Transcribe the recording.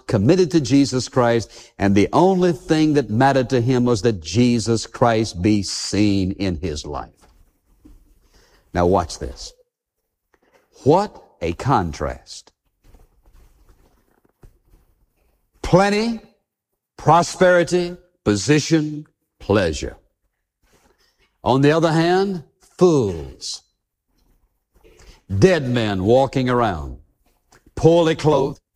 committed to Jesus Christ, and the only thing that mattered to him was that Jesus Christ be seen in his life. Now watch this. What a contrast. Plenty, prosperity, position, pleasure. On the other hand, fools, dead men walking around, poorly clothed,